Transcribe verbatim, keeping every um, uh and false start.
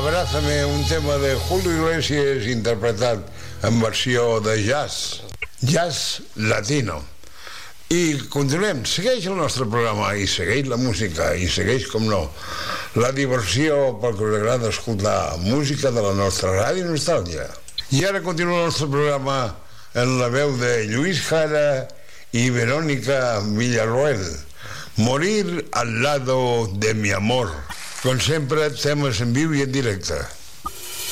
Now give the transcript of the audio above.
Abrázame, un tema de Julio Iglesias interpretat en versió de jazz, jazz latino. I continuem, segueix el nostre programa i segueix la música i segueix, com no, la diversió pel que us agrada escoltar música de la nostra ràdio Nostàlgia. I ara continua el nostre programa en la veu de Lluís Jara i Verónica Villarroel, Morir al lado de mi amor. Com sempre, temes en viu i en directe.